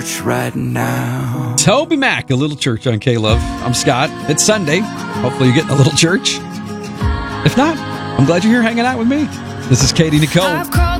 right now. Toby Mac, A Little Church on K-Love. I'm Scott. It's Sunday. Hopefully you're getting a little church. If not, I'm glad you're here hanging out with me. This is Katie Nicole. I've called